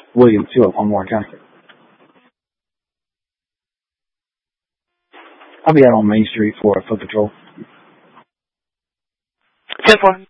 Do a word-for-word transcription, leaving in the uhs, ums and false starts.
William Stewart one more time. I'll be out on Main Street for a foot patrol. ten four.